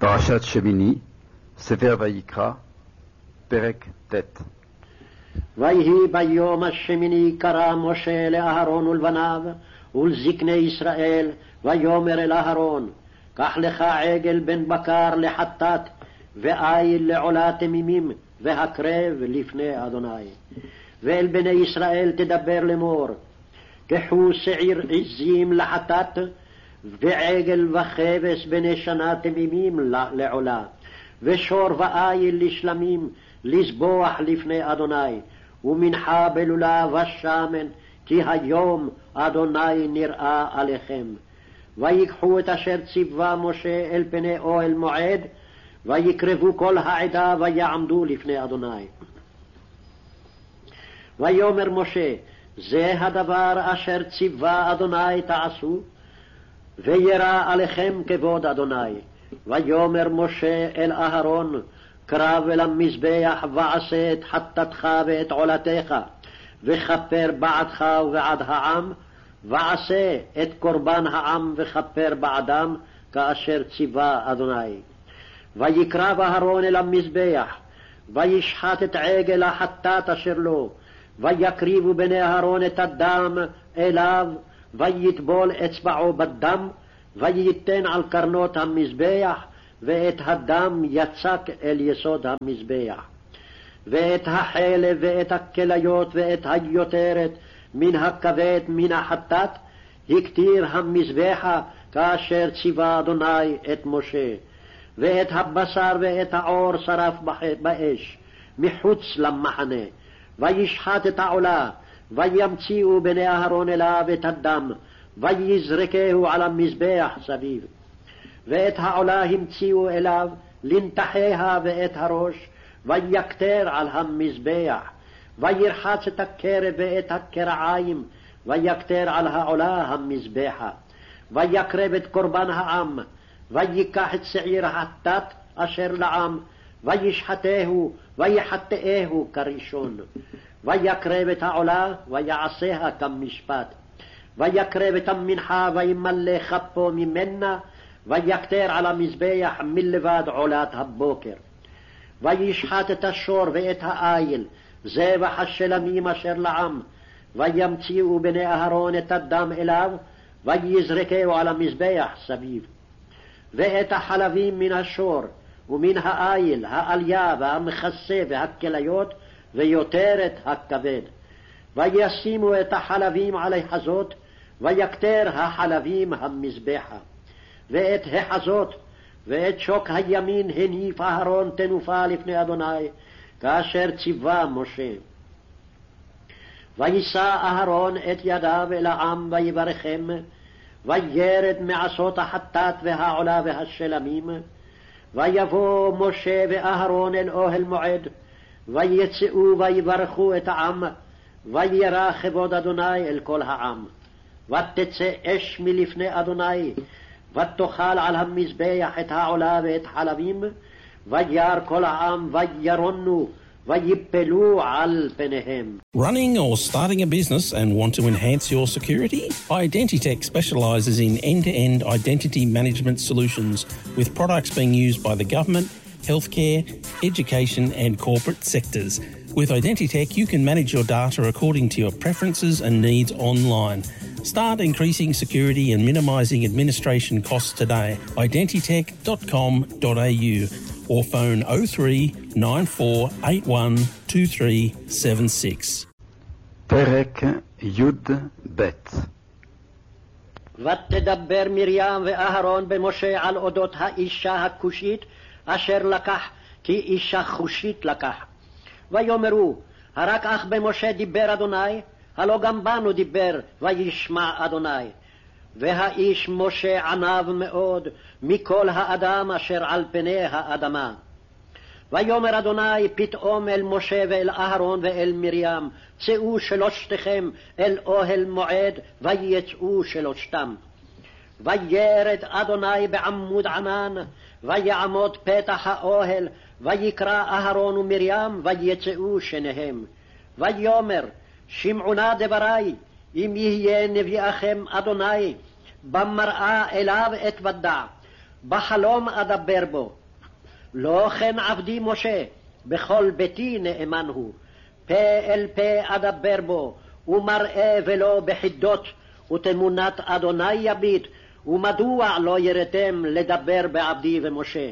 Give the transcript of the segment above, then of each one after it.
פרשת שמיני, ספר ויקרא, פרק ט'. ויהי ביום השמיני קרא משה לאהרון ולבניו ולזקני ישראל, ויאמר אל אהרון, קח לך עגל בן בקר לחטאת, ואיל לעולה תמימים, והקרב לפני אדוני. ואל בני ישראל תדבר לאמור, קחו שעיר עזים לחטאת, ועגל וכבש בני שנה תמימים לעולה, ושור ואיל לשלמים, לזבוח לפני אדוני, ומנחה בלולה ושמן, כי היום אדוני נראה עליכם. ויקחו את אשר ציווה משה אל פני אוהל מועד, ויקרבו כל העדה ויעמדו לפני אדוני. ויאמר משה, זה הדבר אשר ציווה אדוני תעשו, וירא עליכם כבוד אדוני. ויאמר משה אל אהרון, קרב אל המזבח ועשה את חטאתך ואת עולתך, וכפר בעדך ובעד העם, ועשה את קורבן העם וכפר בעדם, כאשר ציווה אדוני. ויקרב אהרון אל המזבח, וישחט את עגל החטאת אשר לו, ויקריבו בני אהרון את הדם אליו, ויטבול אצבעו בדם, וייתן על קרנות המזבח, ואת הדם יצק אל יסוד המזבח. ואת החלב ואת הכליות ואת היותרת מן הכבד מן החטאת הקטיר המזבחה, כאשר ציווה אדוני את משה. ואת הבשר ואת העור שרף באש מחוץ למחנה, וישחט את העולה, וימציאו בני אהרון אליו את הדם, ויזרקהו על המזבח סביב. ואת העולה המציאו אליו לנתחיה ואת הראש, ויקטר על המזבח, וירחץ את הקרב ואת הקרעיים, ויקטר על העולה המזבחה. ויקרב את קורבן העם, ויקח את שעיר החטאת אשר לעם, וישחטהו ויחטאהו כראשון. ויקרב את העולה, ויעשיה כמשפט. ויקרב את המנחה, וימלא כפו ממנה, ויקטר על המזבח מלבד עולת הבוקר. וישחט את השור ואת האיל, זבח השלמים אשר לעם, וימציאו בני אהרון את הדם אליו, ויזרקהו על המזבח סביב. ואת החלבים מן השור, ומן האיל, העליה והמכסה והכליות, ויותרת הכבד. וישימו את החלבים עלי חזות, ויקטר החלבים המזבחה. ואת החזות ואת שוק הימין הניף אהרון תנופה לפני אדוני, כאשר ציווה משה. וישא אהרון את ידיו אל העם ויברכם, וירד מעשות החטאת והעולה והשלמים. ויבוא משה ואהרון אל אוהל מועד, ויצאו ויברכו את העם, וירא כבוד אדוני אל כל העם. ותצא אש מלפני אדוני, ותאכל על המזבח את העולה ואת חלבים, וירא כל העם וירונו, ויפלו על פניהם. Running or starting a business and want to enhance your security? Identitech specialises in end-to-end identity management solutions with products being used by the government, healthcare, education and corporate sectors. With Identitech, you can manage your data according to your preferences and needs online. Start increasing security and minimising administration costs today. Identitech.com.au or phone 03 9481 2376. פרק י"ב. ותדבר מרים ואהרון במשה על אודות האישה הכושית אשר לקח, כי אישה חושית לקח. ויאמרו, הרק אך במשה דיבר אדוני, הלא גם בנו דיבר, וישמע אדוני. והאיש משה ענב מאוד מכל האדם אשר על פני האדמה. ויאמר אדוני פתאום אל משה ואל אהרון ואל מרים, צאו שלושתכם אל אוהל מועד, ויצאו שלושתם. וירד אדוני בעמוד ענן, ויעמוד פתח האוהל, ויקרא אהרון ומרים, ויצאו שניהם. ויאמר, שמעו נא דברי, אם יהיה נביאכם אדוני, במראה אליו אתוודע. בחלום אדבר בו. לא כן עבדי משה, בכל ביתי נאמן הוא. פה אל פה אדבר בו, ומראה ולא בחידות, ותמונת אדוני יביט, ומדוע לא ירתם לדבר בעבדי ומשה.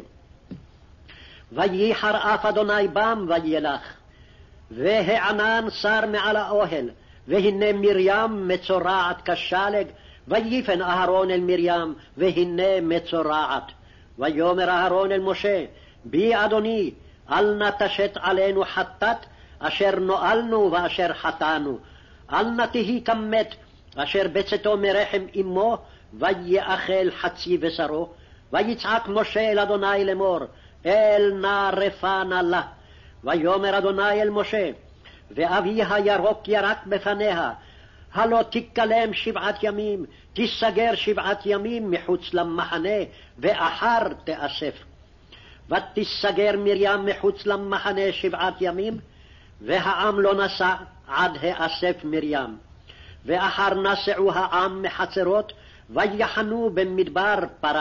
וייחר אף אדוני בם וילך, והענן שר מעל האוהל, והנה מרים מצורעת כשלג, ויפן אהרון אל מרים, והנה מצורעת. ויאמר אהרון אל משה, בי אדוני, אל נא תשת עלינו חטאת, אשר נואלנו ואשר חטאנו. אל נא תהי כמת, אשר בצאתו מרחם אמו, ויאכל חצי בשרו. ויצעק משה אל אדוני לאמור, אל נא רפא נא לה. ויאמר אדוני אל משה, ואבי הירוק ירק בפניה, הלא תקלם 7 ימים, תיסגר 7 ימים מחוץ למחנה, ואחר תאסף. ותיסגר מרים מחוץ למחנה 7 ימים, והעם לא נסע עד האסף מרים. ואחר נסעו העם מחצרות, ויחנו במדבר פרת.